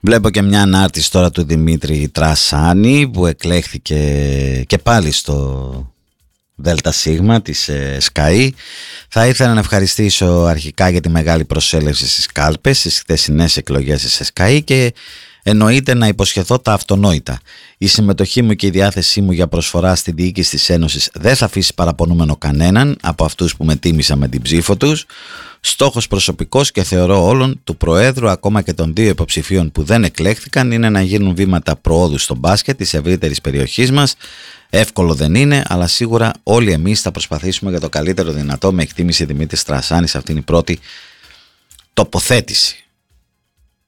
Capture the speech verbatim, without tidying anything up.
Βλέπω και μια ανάρτηση τώρα του Δημήτρη Τρασάνη που εκλέχθηκε και πάλι στο ΔΣ της ΣΚΑΗ. Θα ήθελα να ευχαριστήσω αρχικά για τη μεγάλη προσέλευση στις κάλπες στις χθεσινές εκλογές της ΣΚΑΗ και εννοείται να υποσχεθώ τα αυτονόητα. Η συμμετοχή μου και η διάθεσή μου για προσφορά στη διοίκηση της Ένωσης δεν θα αφήσει παραπονούμενο κανέναν από αυτούς που με τίμησαν με την ψήφο τους. Στόχος προσωπικός και θεωρώ όλων του Προέδρου, ακόμα και των δύο υποψηφίων που δεν εκλέχθηκαν, είναι να γίνουν βήματα προόδου στο μπάσκετ της ευρύτερης περιοχής μας. Εύκολο δεν είναι, αλλά σίγουρα όλοι εμείς θα προσπαθήσουμε για το καλύτερο δυνατό, με εκτίμηση Δημήτρη Τρασάνη. Αυτή είναι η πρώτη τοποθέτηση.